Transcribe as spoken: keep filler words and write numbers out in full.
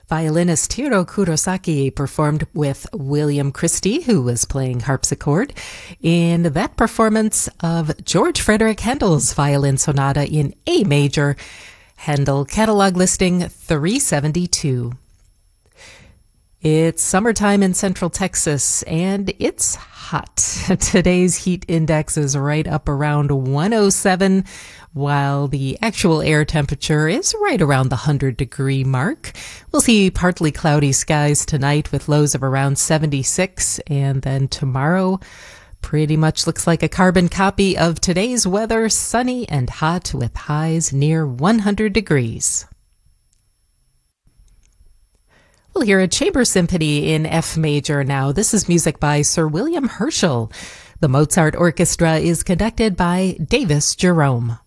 Violinist Hiro Kurosaki performed with William Christie, who was playing harpsichord, in that performance of George Frederick Handel's Violin Sonata in A major, Handel catalog listing three seventy-two. It's summertime in Central Texas, and it's hot. Today's heat index is right up around one oh seven, while the actual air temperature is right around the one hundred degree mark. We'll see partly cloudy skies tonight with lows of around seventy-six, and then tomorrow pretty much looks like a carbon copy of today's weather, sunny and hot with highs near one hundred degrees. We'll hear a chamber symphony in F major now. This is music by Sir William Herschel. The Mozart Orchestra is conducted by Davis Jerome.